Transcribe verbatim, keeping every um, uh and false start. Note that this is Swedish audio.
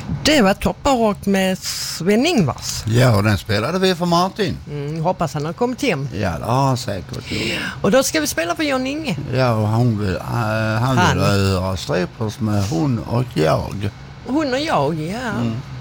Det var Topparrock med Sven-Ingvars. Ja, och den spelade vi för Martin. Mm, hoppas han har kommit hem. Ja, det har han säkert. Och då ska vi spela för Jan Inge. Ja, och han vill, uh, han Han. vill göra stripers med hon och jag. Hon och jag, ja. Mm.